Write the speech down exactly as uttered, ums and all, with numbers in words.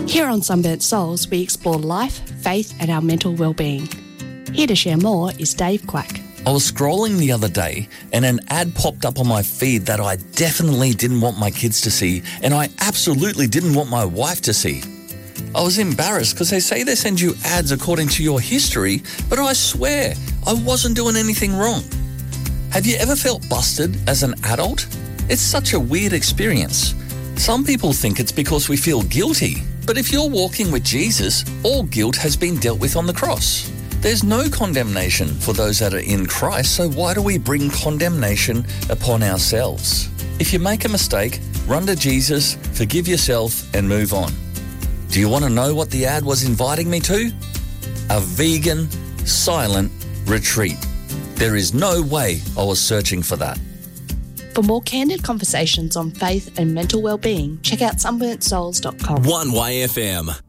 Here on Sunburnt Souls, we explore life, faith and our mental well-being. Here to share more is Dave Quack. I was scrolling the other day and an ad popped up on my feed that I definitely didn't want my kids to see, and I absolutely didn't want my wife to see. I was embarrassed because they say they send you ads according to your history, but I swear I wasn't doing anything wrong. Have you ever felt busted as an adult? It's such a weird experience. Some people think it's because we feel guilty, but if you're walking with Jesus, all guilt has been dealt with on the cross. There's no condemnation for those that are in Christ, so why do we bring condemnation upon ourselves? If you make a mistake, run to Jesus, forgive yourself, and move on. Do you want to know what the ad was inviting me to? A vegan, silent retreat. There is no way I was searching for that. For more candid conversations on faith and mental well-being, check out sunburnt souls dot com. one Y F M.